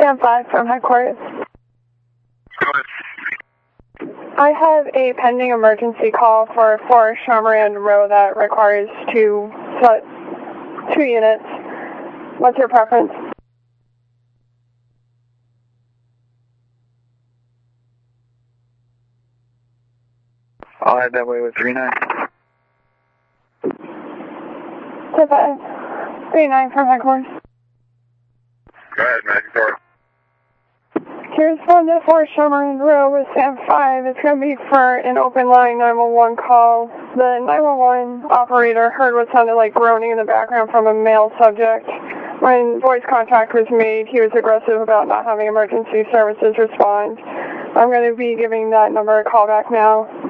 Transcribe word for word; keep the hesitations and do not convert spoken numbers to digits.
Stand five from headquarters. Go ahead. I have a pending emergency call for four Charmorand Row that requires two, two units. What's your preference? I'll head that way with three nine. Step five. three nine from headquarters. Go ahead, Magic Door. Here's one to four Charmorand Row with Stand five. It's going to be for an open line nine one one call. The nine one one operator heard what sounded like groaning in the background from a male subject. When voice contact was made, he was aggressive about not having emergency services respond. I'm going to be giving that number a call back now.